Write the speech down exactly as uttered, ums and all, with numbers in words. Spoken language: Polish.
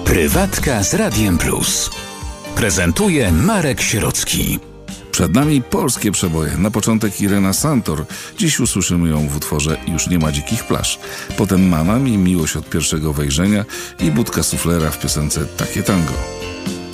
Prywatka z Radiem Plus. Prezentuje Marek Sierocki. Przed nami polskie przeboje. Na początek Irena Santor. Dziś usłyszymy ją w utworze Już nie ma dzikich plaż. Potem Mama mi, Miłość od pierwszego wejrzenia i Budka suflera w piosence Takie tango.